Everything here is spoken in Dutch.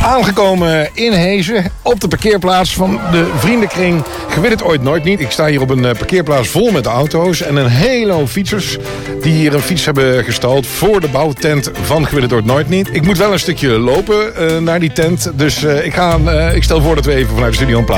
Aangekomen in Hezen op de parkeerplaats van de vriendenkring Gewid het ooit nooit niet. Ik sta hier op een parkeerplaats vol met auto's en een hele hoop fietsers die hier een fiets hebben gestald voor de bouwtent van Gewid het ooit nooit niet. Ik moet wel een stukje lopen naar die tent, dus ik stel voor dat we even vanuit de studio een plaats